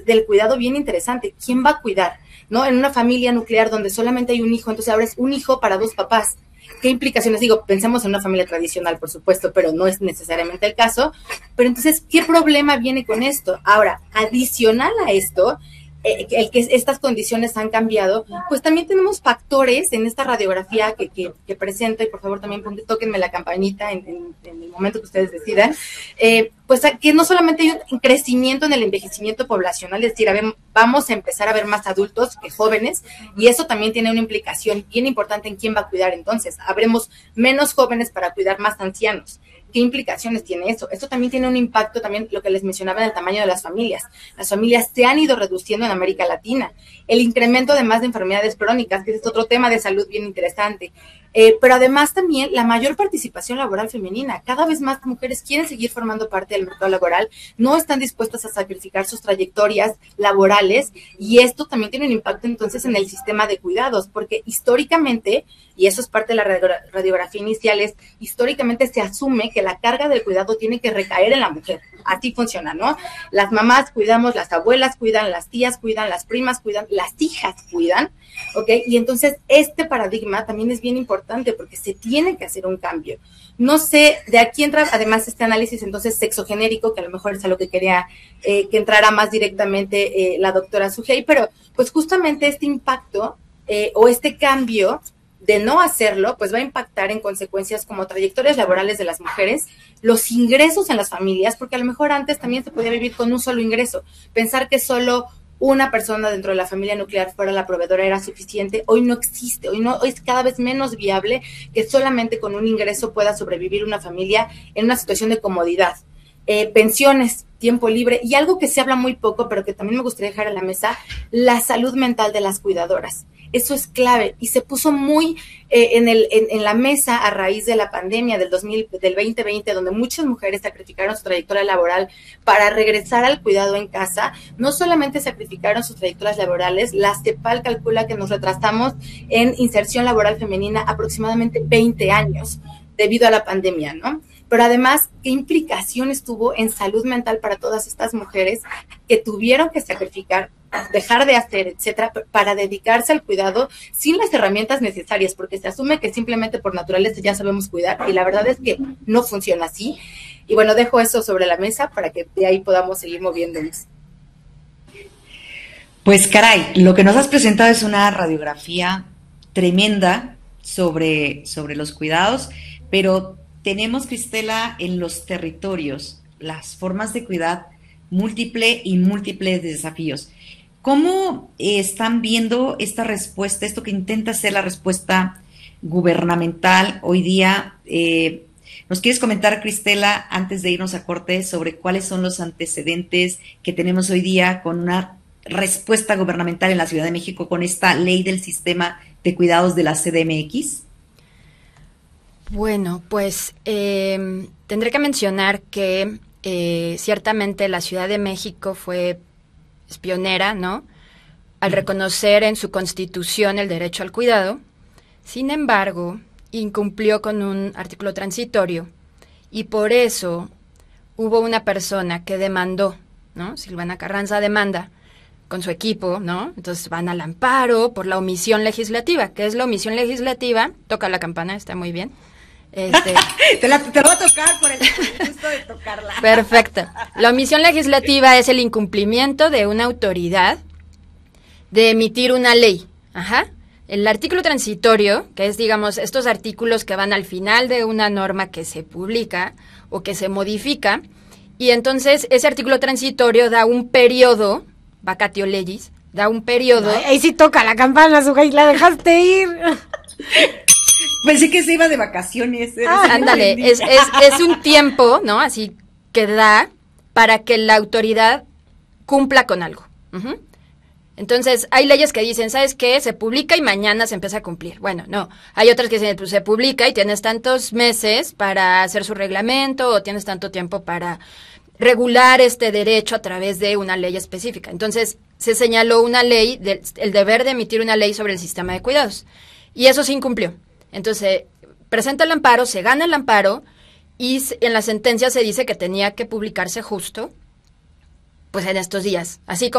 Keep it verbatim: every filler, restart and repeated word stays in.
del cuidado bien interesante. ¿Quién va a cuidar? ¿No? En una familia nuclear donde solamente hay un hijo, entonces ahora es un hijo para dos papás. ¿Qué implicaciones? Digo, pensemos en una familia tradicional, por supuesto, pero no es necesariamente el caso. Pero entonces, ¿qué problema viene con esto? Ahora, adicional a esto, eh, el que estas condiciones han cambiado, pues también tenemos factores en esta radiografía que, que, que presento, y por favor también tóquenme la campanita en, en, en el momento que ustedes decidan, eh, pues que no solamente hay un crecimiento en el envejecimiento poblacional, es decir, a ver, vamos a empezar a ver más adultos que jóvenes, y eso también tiene una implicación bien importante en quién va a cuidar. Entonces, habremos menos jóvenes para cuidar más ancianos. ¿Qué implicaciones tiene eso? Esto también tiene un impacto, también lo que les mencionaba, en el tamaño de las familias. Las familias se han ido reduciendo en América Latina. El incremento además de enfermedades crónicas, que es otro tema de salud bien interesante. Eh, pero además también la mayor participación laboral femenina. Cada vez más mujeres quieren seguir formando parte del mercado laboral, no están dispuestas a sacrificar sus trayectorias laborales, y esto también tiene un impacto entonces en el sistema de cuidados, porque históricamente, y eso es parte de la radiografía inicial, es históricamente se asume que la carga del cuidado tiene que recaer en la mujer. Así funciona, ¿no? Las mamás cuidamos, las abuelas cuidan, las tías cuidan, las primas cuidan, las hijas cuidan, ¿ok? Y entonces este paradigma también es bien importante porque se tiene que hacer un cambio. No sé, de aquí entra además este análisis entonces sexogenérico, que a lo mejor es a lo que quería eh, que entrara más directamente eh, la doctora Sugey, pero pues justamente este impacto eh, o este cambio de no hacerlo, pues va a impactar en consecuencias como trayectorias laborales de las mujeres, los ingresos en las familias, porque a lo mejor antes también se podía vivir con un solo ingreso. Pensar que solo una persona dentro de la familia nuclear fuera la proveedora era suficiente, hoy no existe, hoy no, hoy es cada vez menos viable que solamente con un ingreso pueda sobrevivir una familia en una situación de comodidad. Eh, pensiones, tiempo libre, y algo que se habla muy poco, pero que también me gustaría dejar en la mesa, la salud mental de las cuidadoras. Eso es clave y se puso muy eh, en, el, en, en la mesa a raíz de la pandemia del, dos mil, del veinte veinte, donde muchas mujeres sacrificaron su trayectoria laboral para regresar al cuidado en casa. No solamente sacrificaron sus trayectorias laborales, la CEPAL calcula que nos retrasamos en inserción laboral femenina aproximadamente veinte años debido a la pandemia, ¿no? Pero además, ¿qué implicaciones tuvo en salud mental para todas estas mujeres que tuvieron que sacrificar, dejar de hacer, etcétera, para dedicarse al cuidado sin las herramientas necesarias? Porque se asume que simplemente por naturaleza ya sabemos cuidar, y la verdad es que no funciona así. Y bueno, dejo eso sobre la mesa para que de ahí podamos seguir moviéndonos. Pues caray, lo que nos has presentado es una radiografía tremenda sobre, sobre los cuidados, pero tenemos, Cristela, en los territorios las formas de cuidar múltiple y múltiples desafíos. ¿Cómo eh, están viendo esta respuesta, esto que intenta ser la respuesta gubernamental hoy día? Eh, ¿Nos quieres comentar, Cristela, antes de irnos a corte, sobre cuáles son los antecedentes que tenemos hoy día con una respuesta gubernamental en la Ciudad de México con esta ley del sistema de cuidados de la C D M X? Bueno, pues eh, tendré que mencionar que eh, ciertamente la Ciudad de México fue pionera, ¿no?, al reconocer en su Constitución el derecho al cuidado. Sin embargo, incumplió con un artículo transitorio y por eso hubo una persona que demandó, ¿no? Silvana Carranza demanda con su equipo, ¿no? Entonces van al amparo por la omisión legislativa. ¿Qué es la omisión legislativa? Toca la campana, está muy bien. Este, te, la, te lo voy a tocar por el gusto de tocarla. Perfecto. La omisión legislativa es el incumplimiento de una autoridad de emitir una ley. Ajá. El artículo transitorio, que es, digamos, estos artículos que van al final de una norma que se publica o que se modifica, y entonces ese artículo transitorio da un periodo, vacatio legis, da un periodo. Ay, ahí sí toca la campana, Sugey, la dejaste ir. Pensé que se iba de vacaciones. Ah, ándale, es, es, es un tiempo, ¿no? Así que da para que la autoridad cumpla con algo. Uh-huh. Entonces, hay leyes que dicen, ¿sabes qué? Se publica y mañana se empieza a cumplir. Bueno, no. Hay otras que dicen, pues se publica y tienes tantos meses para hacer su reglamento o tienes tanto tiempo para regular este derecho a través de una ley específica. Entonces, se señaló una ley, de, el deber de emitir una ley sobre el sistema de cuidados. Y eso se incumplió. Entonces, presenta el amparo, se gana el amparo y en la sentencia se dice que tenía que publicarse justo, pues en estos días. Así como